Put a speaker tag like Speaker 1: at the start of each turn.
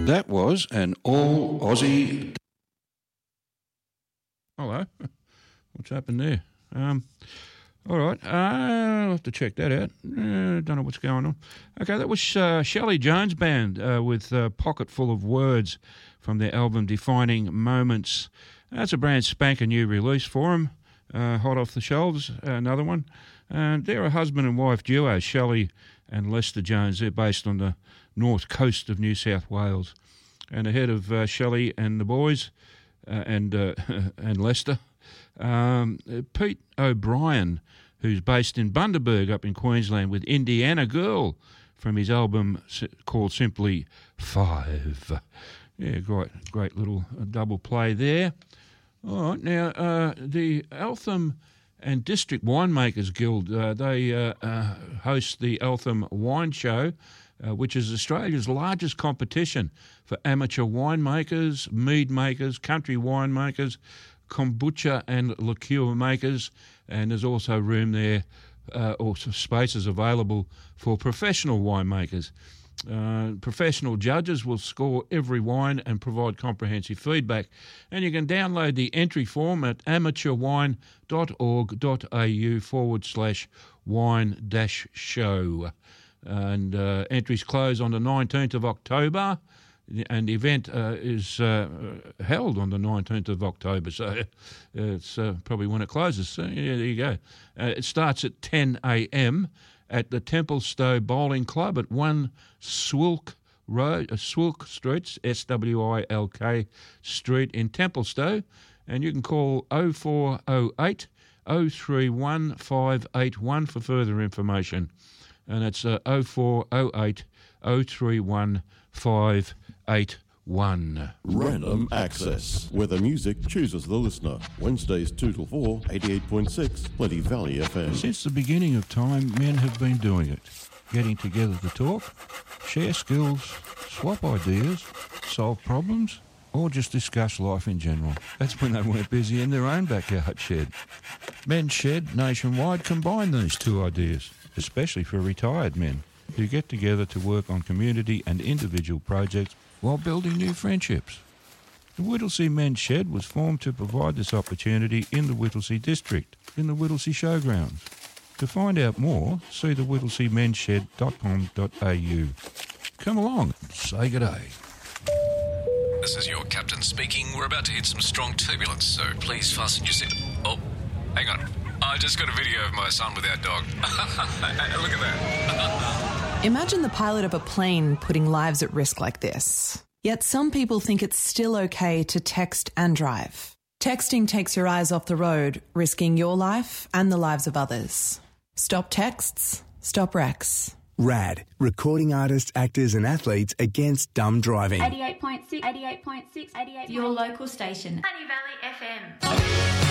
Speaker 1: That was an all Aussie. Hello. What's happened there? All right. I'll have to check that out. Don't know what's going on. Okay, that was Shelley Jones Band with Pocket Full of Words from their album Defining Moments. That's a brand spanking new release for them. Hot off the shelves, another one. And they're a husband and wife duo, Shelley and Lester Jones. They're based on the north coast of New South Wales. And ahead of Shelley and the boys and Lester, Pete O'Brien, who's based in Bundaberg up in Queensland, with Indiana Girl from his album called simply 5. Yeah, great little double play there. All right, now the Eltham and District Winemakers Guild, they host the Eltham Wine Show, which is Australia's largest competition for amateur winemakers, mead makers, country winemakers, kombucha and liqueur makers, and there's also room there, also spaces available for professional winemakers. Professional judges will score every wine and provide comprehensive feedback. And you can download the entry form at amateurwine.org.au/wine-show. And entries close on the 19th of October. And the event is held on the 19th of October, so it's probably when it closes. So, yeah, there you go. It starts at 10 a.m. at the Templestowe Bowling Club at 1 Swilk Road, Swilk Street, SWILK Street in Templestowe, and you can call 0408 031 581 for further information, and it's 0408 031 581.
Speaker 2: Random Access, where the music chooses the listener. Wednesdays 2 till 4, 88.6, Plenty Valley FM.
Speaker 1: Since the beginning of time, men have been doing it. Getting together to talk, share skills, swap ideas, solve problems, or just discuss life in general. That's when they weren't busy in their own backyard shed. Men's Shed nationwide combine these two ideas, especially for retired men who get together to work on community and individual projects while building new friendships. The Whittlesea Men's Shed was formed to provide this opportunity in the Whittlesea district, in the Whittlesea Showgrounds. To find out more, see the whittleseamensshed.com.au. Come along and say good day.
Speaker 3: This is your captain speaking. We're about to hit some strong turbulence, so please fasten your seat. Oh, hang on. I just got a video of my son with our dog. Look at that.
Speaker 4: Imagine the pilot of a plane putting lives at risk like this. Yet some people think it's still okay to text and drive. Texting takes your eyes off the road, risking your life and the lives of others. Stop texts, stop wrecks.
Speaker 5: RAD, recording artists, actors and athletes against dumb driving.
Speaker 6: 88.6, 88.6, 88.6.
Speaker 7: Your local station.
Speaker 6: Plenty Valley FM.